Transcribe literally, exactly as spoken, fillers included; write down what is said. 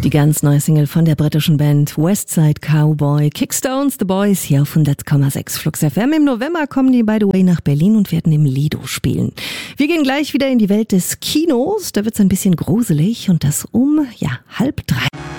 Die ganz neue Single von der britischen Band Westside Cowboy, Kickstones, The Boys, hier auf hundert Komma sechs Flux F M. Im November kommen die by the way nach Berlin und werden im Lido spielen. Wir gehen gleich wieder in die Welt des Kinos, da wird's ein bisschen gruselig und das um, ja, halb drei.